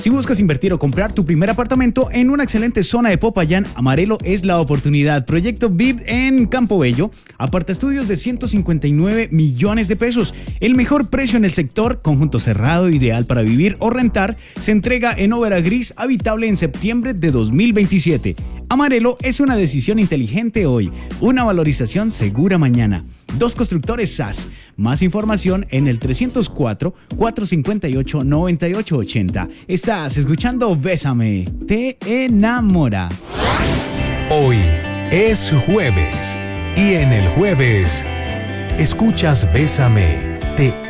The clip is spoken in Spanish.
Si buscas invertir o comprar tu primer apartamento en una excelente zona de Popayán, Amarelo es la oportunidad. Proyecto VIP en Campo Bello. Aparta estudios de 159 millones de pesos. El mejor precio en el sector, conjunto cerrado, ideal para vivir o rentar. Se entrega en Óvera Gris, habitable en septiembre de 2027. Amarelo es una decisión inteligente hoy, una valorización segura mañana. Dos Constructores SAS. Más información en el 304-458-9880. Estás escuchando Bésame, te enamora. Hoy es jueves y en el jueves escuchas Bésame, te